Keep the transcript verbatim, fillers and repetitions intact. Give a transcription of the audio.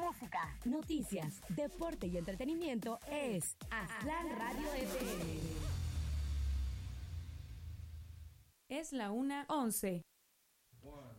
música, noticias, deporte y entretenimiento es Aztlán Radio F M. Es la una once. One.